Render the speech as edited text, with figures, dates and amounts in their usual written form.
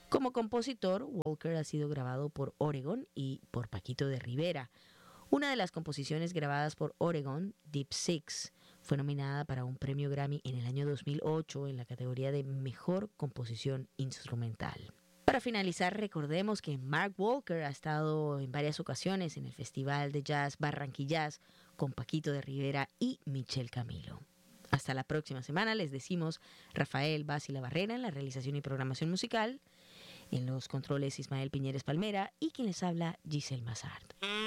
Como compositor, Walker ha sido grabado por Oregon y por Paquito de Rivera. Una de las composiciones grabadas por Oregon, Deep Six, fue nominada para un premio Grammy en el año 2008 en la categoría de Mejor Composición Instrumental. Para finalizar, recordemos que Mark Walker ha estado en varias ocasiones en el Festival de Jazz Barranquillas con Paquito de Rivera y Michel Camilo. Hasta la próxima semana, les decimos Rafael Básila Barrera en la realización y programación musical, en los controles Ismael Piñeres Palmera y quien les habla Giselle Mazart.